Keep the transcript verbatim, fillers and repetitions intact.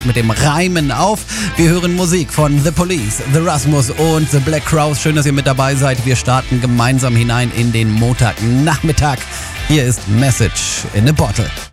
mit dem Reimen auf. Wir hören Musik von The Police, The Rasmus und The Black Crowes. Schön, dass ihr mit dabei seid. Wir starten gemeinsam hinein in den Montagnachmittag. Hier ist Message in a Bottle.